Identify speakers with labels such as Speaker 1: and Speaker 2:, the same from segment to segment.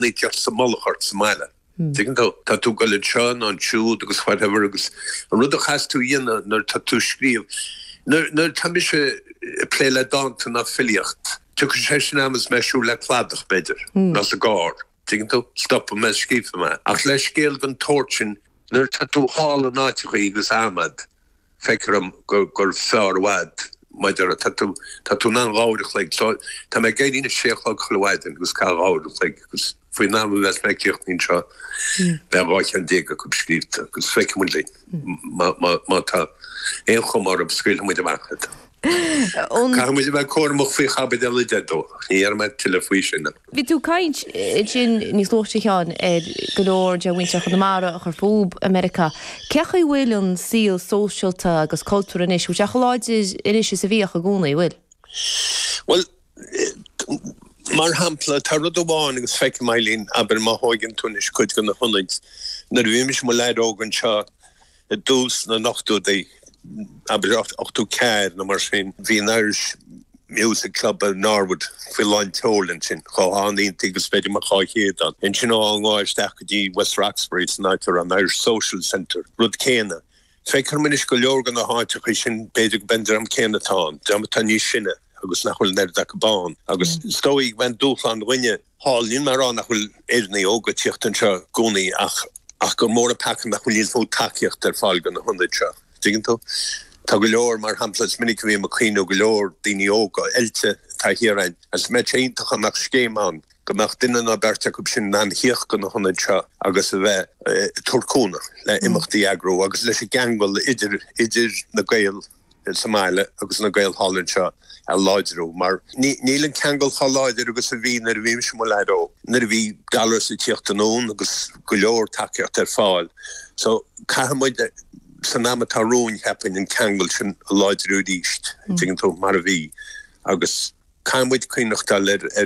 Speaker 1: ní teach sa molachart sa maile. Digan tá tú go le seán an siúd agus whatever agus an rud a chas tú dhéanana nar tá tú scríomh. Nar tá mi se pléile dáanta na filiocht. Tu sé sin amas meisiú le cladach beidir nas a gár. Digan tú stoppa me scrífa me. Ach leis scéal van torchin nar tá tú hála náitichaí agus amad feiceram gur fearhad. Maidir tá tú ná ráidech le tá me géine séchá chluhaiden agus cá ráidech le agus foi náam les me kiocht ní seo beráich an dé go skrifte agus feice mu le má tá éon chomar op skriil mu amachchat. Ca mu me chomach fé chabbe de dedó ní me telefuí sinna.
Speaker 2: Vi tú kaint sin níos lochtteán golóir de winteach an mara a chu fób Amerika. Cecha bhfuiln síl socialta agus cultúr inis, ú techaláid inis sa bhíoch a gúnaí bhfuil?
Speaker 1: Well, mar hampla tar rud amháin agus feice mailín aber má háigen túnis chuid gan na hunnaid. Nar bhíimiis mo leid ágan seo a dús na nachtú é aber 8ú ceir na mar sin bhí an Irish Music Club in Norwood fi láin tólinn sin choáín agus beidir mar cháchéad an. In sin an gáisteach go dtí West Roxbury náitar an Irish Social Centre rud céine. Feicear minis go leorgan na háiteach sin beidir bender am céanatá, deamatá ní sinne. agus nachhfuil nerd a bán agus stoig ben dúchlan rinne hálín mar an nachhfuil éirnaí óga tíochttan seo gúnaí ach go mór a pacan nachhfuil líon fó takeíocht fáilgan na hundaid seo. Digan tú? Tá go leor mar hamplas minic bhí macíú go leor daoine óga eilte tá hiarain as me éintach nach scéán go nach duine na berrte go sin an hioch go na hundaid seo agus a bheith turcúna le imachtaí agró agus leis gangfuil idir na gail Somáile agus na gail Holland seo a láidirú, mar nílan ceangal choláidir agus a bhí nar bhím sem leidó. Nar bhí galar sa tíochtanón agus go leor takeíocht fáil. So caihamid san amatá rún hepin in ceangal sin a láidirú díist, tígan tú mar a bhí. Agus caihamid cuineachtal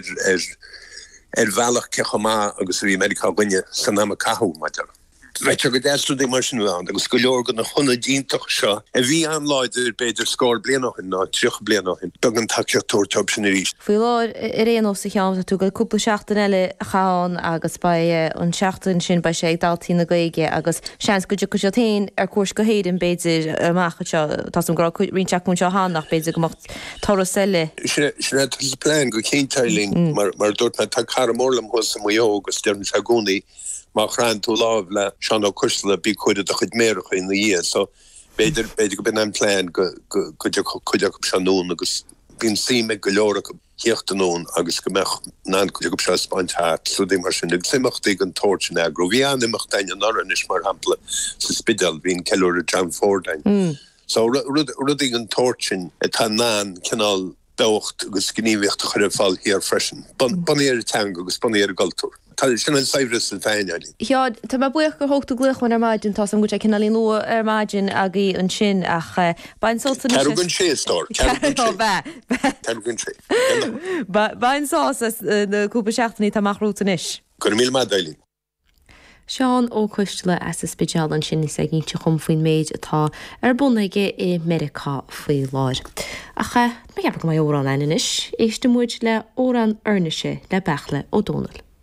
Speaker 1: bhealach cechamá agus a bhí America gine san ama cathú maidir. Veitja go déú dé mar sin bhán, agus go leor go na chuna díntaach seo a bhí an láidir beidir scór blianachin ná trioch blianachin dogan takeíochtúirtab sin ríist.
Speaker 2: Fuil láir réanó sa cheam tú go cúpla seachtain eile chaán agus ba an seachtain sin ba sé daltí na gaige agus seans go go tain ar cuas go héidir beidir amachcha seo tá an grá rinteach mún seo hánach beidir go mocht toras eile.
Speaker 1: Sinna plán go céinteilín mar dúirt me tá cara mórlam hos sa mó agus dearn se gúnaí má chrán tú láh le sean ó cursla bí chuide a chud méirecha in dhé, so beidir go bin an plán go chuideach seanún agus bín síime go leor go hiochtanún agus go meach ná chuide go se spáintthart sú dé mar sin simachtaí an tortin agro. Bhí an imach dain an oran is mar hampla sa spidal bhín ceúir a John Fordain. So rudí an tortin tá ná cinál beocht agus gníomhiocht a chuir fáil hir freisin. Banéir teanga agus banéir galtúr. Tá sin an saibhras an féinelí.
Speaker 2: Ja, tá má buoch go hochtú gluchhain ar maidin tá an gúte cinálí nua ar maidin a í an sin ach bain solta
Speaker 1: Ceargann sé stór. Ceargann sé.
Speaker 2: Bain sás na cúpa seachtaí tá machrúta inis.
Speaker 1: Gur mí dailín.
Speaker 2: Seán ó cuiistela as sa spéisial an sin is ag te chum faoin méid atá ar bunaige i America faoi láir. Acha, me heb go mai órán einis, éiste muid le órán arneise le bechla ó Donald.